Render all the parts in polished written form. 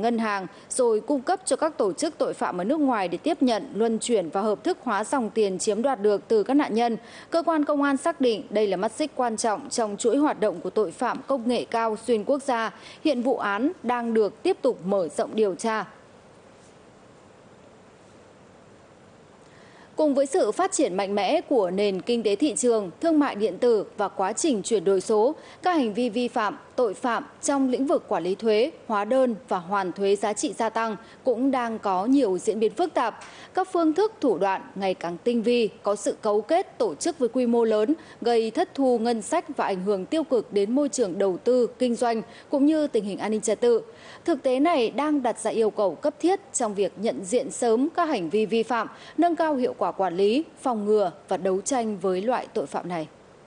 khoản ngân hàng rồi cung cấp cho các tổ chức tội phạm ở nước ngoài để tiếp nhận, luân chuyển và hợp thức hóa dòng tiền chiếm đoạt được từ các nạn nhân. Cơ quan công an xác định đây là mắt xích quan trọng trong chuỗi hoạt động của tội phạm công nghệ cao xuyên quốc gia. Hiện vụ án đang được tiếp tục mở rộng điều tra. Cùng với sự phát triển mạnh mẽ của nền kinh tế thị trường, thương mại điện tử và quá trình chuyển đổi số, các hành vi vi phạm, tội phạm trong lĩnh vực quản lý thuế, hóa đơn và hoàn thuế giá trị gia tăng cũng đang có nhiều diễn biến phức tạp. Các phương thức thủ đoạn ngày càng tinh vi, có sự cấu kết tổ chức với quy mô lớn, gây thất thu ngân sách và ảnh hưởng tiêu cực đến môi trường đầu tư, kinh doanh cũng như tình hình an ninh trật tự. Thực tế này đang đặt ra yêu cầu cấp thiết trong việc nhận diện sớm các hành vi vi phạm, nâng cao hiệu quả quản lý, phòng ngừa và đấu tranh với loại tội phạm này.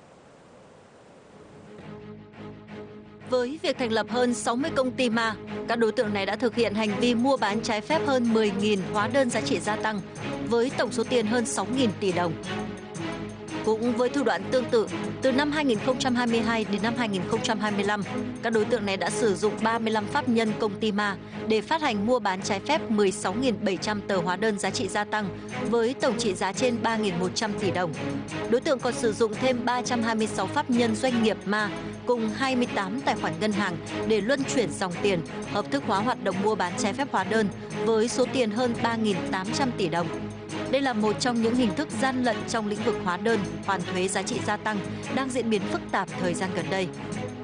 Với việc thành lập hơn 60 công ty ma, các đối tượng này đã thực hiện hành vi mua bán trái phép hơn 10.000 hóa đơn giá trị gia tăng với tổng số tiền hơn 6.000 tỷ đồng. Cũng với thủ đoạn tương tự, từ năm 2022 đến năm 2025, các đối tượng này đã sử dụng 35 pháp nhân công ty ma để phát hành mua bán trái phép 16.700 tờ hóa đơn giá trị gia tăng với tổng trị giá trên 3.100 tỷ đồng. Đối tượng còn sử dụng thêm 326 pháp nhân doanh nghiệp ma cùng 28 tài khoản ngân hàng để luân chuyển dòng tiền, hợp thức hóa hoạt động mua bán trái phép hóa đơn với số tiền hơn 3.800 tỷ đồng. Đây là một trong những hình thức gian lận trong lĩnh vực hóa đơn, hoàn thuế giá trị gia tăng đang diễn biến phức tạp thời gian gần đây.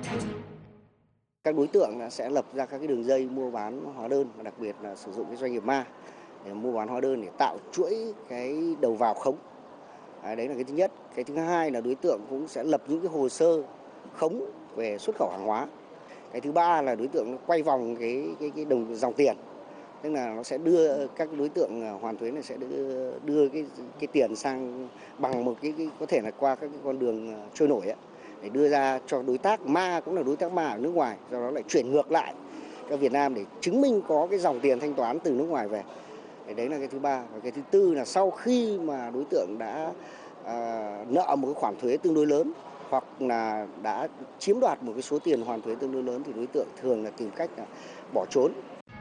Các đối tượng sẽ lập ra các đường dây mua bán hóa đơn và đặc biệt là sử dụng cái doanh nghiệp ma để mua bán hóa đơn để tạo chuỗi cái đầu vào khống. Đấy là cái thứ nhất. Cái thứ hai là đối tượng cũng sẽ lập những cái hồ sơ khống về xuất khẩu hàng hóa. Cái thứ ba là đối tượng quay vòng cái dòng tiền. Tức là nó sẽ đưa các đối tượng hoàn thuế này sẽ đưa cái tiền sang bằng một cái có thể là qua các cái con đường trôi nổi ấy, để đưa ra cho đối tác ma, cũng là đối tác ma ở nước ngoài, do đó lại chuyển ngược lại cho Việt Nam để chứng minh có cái dòng tiền thanh toán từ nước ngoài về. Đấy là cái thứ ba. Và cái thứ tư là sau khi mà đối tượng đã nợ một cái khoản thuế tương đối lớn hoặc là đã chiếm đoạt một cái số tiền hoàn thuế tương đối lớn thì đối tượng thường là tìm cách là bỏ trốn.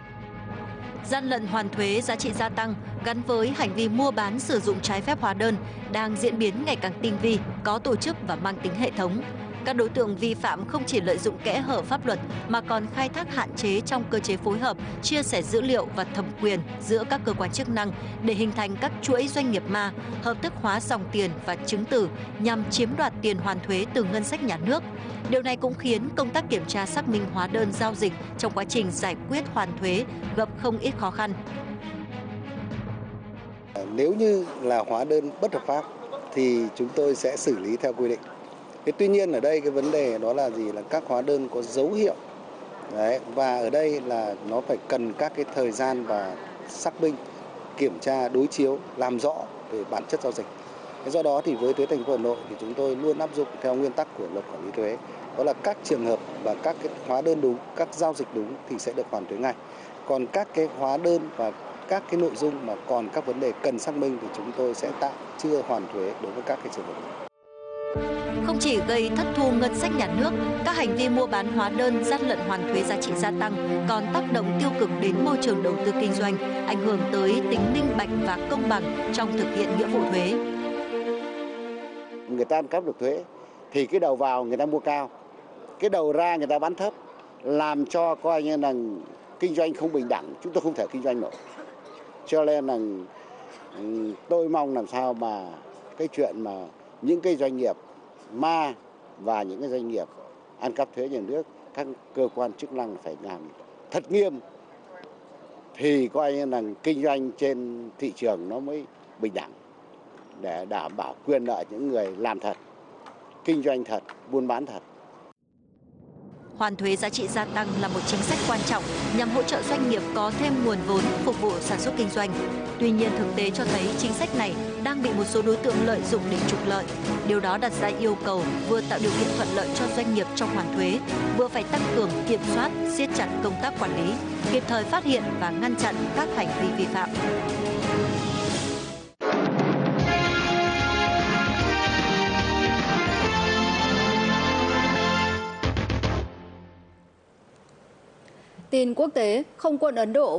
Gian lận hoàn thuế giá trị gia tăng gắn với hành vi mua bán sử dụng trái phép hóa đơn đang diễn biến ngày càng tinh vi, có tổ chức và mang tính hệ thống. Các đối tượng vi phạm không chỉ lợi dụng kẽ hở pháp luật mà còn khai thác hạn chế trong cơ chế phối hợp, chia sẻ dữ liệu và thẩm quyền giữa các cơ quan chức năng để hình thành các chuỗi doanh nghiệp ma, hợp thức hóa dòng tiền và chứng từ nhằm chiếm đoạt tiền hoàn thuế từ ngân sách nhà nước. Điều này cũng khiến công tác kiểm tra xác minh hóa đơn giao dịch trong quá trình giải quyết hoàn thuế gặp không ít khó khăn. Nếu như là hóa đơn bất hợp pháp thì chúng tôi sẽ xử lý theo quy định. Tuy nhiên ở đây cái vấn đề đó là gì, là các hóa đơn có dấu hiệu. Đấy, và ở đây là nó phải cần các cái thời gian và xác minh, kiểm tra, đối chiếu, làm rõ về bản chất giao dịch. Do đó thì với thuế thành phố Hà Nội thì chúng tôi luôn áp dụng theo nguyên tắc của luật quản lý thuế, đó là các trường hợp và các cái hóa đơn đúng, các giao dịch đúng thì sẽ được hoàn thuế ngay. Còn các cái hóa đơn và các cái nội dung mà còn các vấn đề cần xác minh thì chúng tôi sẽ tạm chưa hoàn thuế đối với các cái trường hợp này. Không chỉ gây thất thu ngân sách nhà nước, các hành vi mua bán hóa đơn, gian lận hoàn thuế giá trị gia tăng còn tác động tiêu cực đến môi trường đầu tư kinh doanh, ảnh hưởng tới tính minh bạch và công bằng trong thực hiện nghĩa vụ thuế. Người ta ăn cắp được thuế thì cái đầu vào người ta mua cao, cái đầu ra người ta bán thấp, làm cho coi như là kinh doanh không bình đẳng, chúng tôi không thể kinh doanh nổi. Cho nên là tôi mong làm sao mà cái chuyện mà những cái doanh nghiệp ma và những cái doanh nghiệp ăn cắp thuế nhà nước, các cơ quan chức năng phải làm thật nghiêm thì coi như là kinh doanh trên thị trường nó mới bình đẳng, để đảm bảo quyền lợi những người làm thật, kinh doanh thật, buôn bán thật. Hoàn thuế giá trị gia tăng là một chính sách quan trọng nhằm hỗ trợ doanh nghiệp có thêm nguồn vốn phục vụ sản xuất kinh doanh. Tuy nhiên, thực tế cho thấy chính sách này đang bị một số đối tượng lợi dụng để trục lợi. Điều đó đặt ra yêu cầu vừa tạo điều kiện thuận lợi cho doanh nghiệp trong hoàn thuế, vừa phải tăng cường kiểm soát, siết chặt công tác quản lý, kịp thời phát hiện và ngăn chặn các hành vi vi phạm. Tin quốc tế, không quân Ấn Độ